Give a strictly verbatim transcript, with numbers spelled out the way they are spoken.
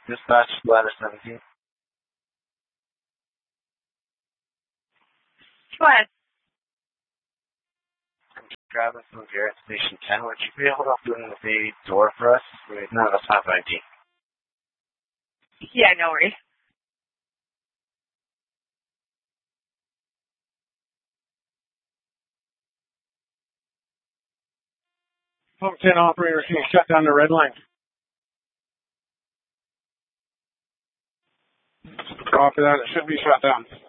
Dispatch ladder seventeen. Go ahead. Travis from Garrett Station ten. Would you be able to open the door for us? Wait, no, that's not nineteen. Yeah, no worries. Pump ten operator, can you shut down the red line? Copy that. It should be shut down.